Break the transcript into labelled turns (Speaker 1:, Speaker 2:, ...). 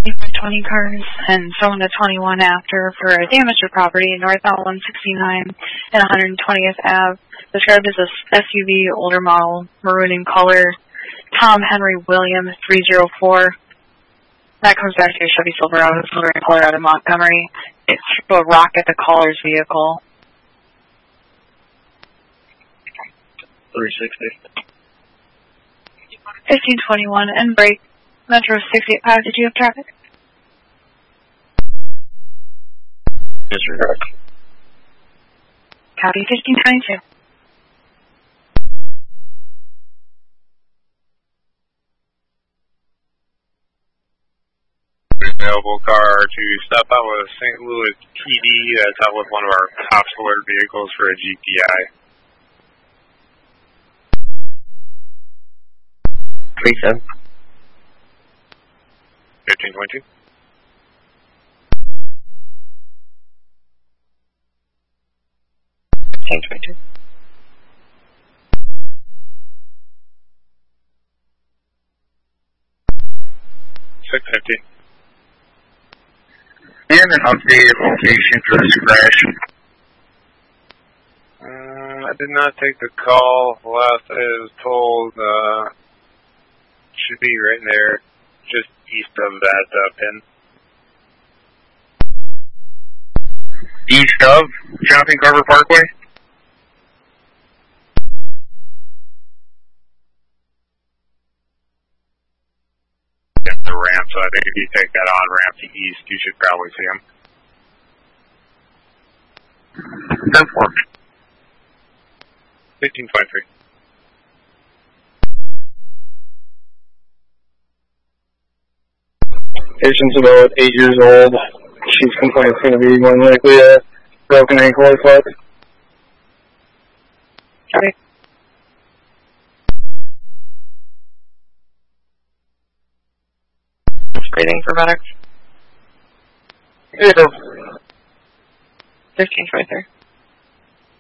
Speaker 1: 20 cars and someone to 21 after for a damage to property northbound 169 and 120th Ave, described as a SUV, older model, maroon in color, Tom Henry Williams 304. That comes back to a Chevy Silverado, silver in color out of Montgomery. It threw a rock at the caller's vehicle.
Speaker 2: 360.
Speaker 1: 1521 and break. Metro 685, did you have traffic?
Speaker 2: Disregard.
Speaker 1: Copy 1522.
Speaker 3: Available car to step out with St. Louis PD, that's out with one of our top alert vehicles for a GPI.
Speaker 2: 37.
Speaker 3: 1522. $650.
Speaker 2: And an updated location for this crash.
Speaker 3: I did not take the call. Last I was told, should be right in there, just east of that pin.
Speaker 2: East of Jonathan Carver Parkway?
Speaker 3: Yeah, the ramp, so I think if you take that on-ramp to east, you should probably see him.
Speaker 2: 10-4.
Speaker 3: 1523.
Speaker 4: Patient's about 8 years old. She's complaining it's going to be more than likely a broken ankle or foot.
Speaker 1: Okay. Breathing for medics.
Speaker 4: Yeah.
Speaker 1: 1523.